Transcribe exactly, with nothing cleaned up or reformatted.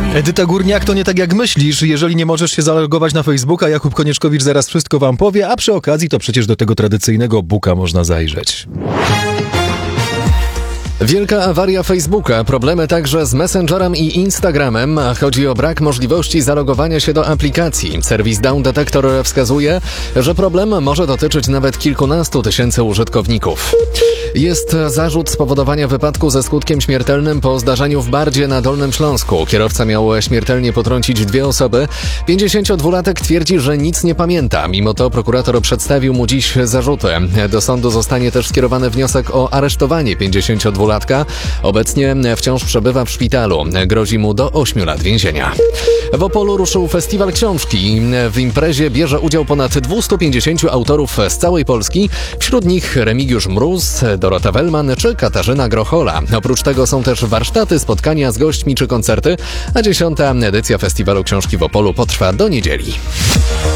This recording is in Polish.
Edyta Górniak, to nie tak jak myślisz. Jeżeli nie możesz się zalogować na Facebooka, Jakub Konieczkowicz zaraz wszystko wam powie, a przy okazji to przecież do tego tradycyjnego buka można zajrzeć. Wielka awaria Facebooka, problemy także z Messengerem i Instagramem, a chodzi o brak możliwości zalogowania się do aplikacji. Serwis Down Detector wskazuje, że problem może dotyczyć nawet kilkunastu tysięcy użytkowników. Jest zarzut spowodowania wypadku ze skutkiem śmiertelnym po zdarzeniu w Bardzie na Dolnym Śląsku. Kierowca miał śmiertelnie potrącić dwie osoby. pięćdziesięciodwulatek twierdzi, że nic nie pamięta. Mimo to prokurator przedstawił mu dziś zarzuty. Do sądu zostanie też skierowany wniosek o aresztowanie pięćdziesięciodwulatka. Obecnie wciąż przebywa w szpitalu. Grozi mu do ośmiu lat więzienia. W Opolu ruszył festiwal książki. W imprezie bierze udział ponad dwieście pięćdziesiąt autorów z całej Polski. Wśród nich Remigiusz Mróz, Dorota Wellman czy Katarzyna Grochola. Oprócz tego są też warsztaty, spotkania z gośćmi czy koncerty, a dziesiąta edycja Festiwalu Książki w Opolu potrwa do niedzieli.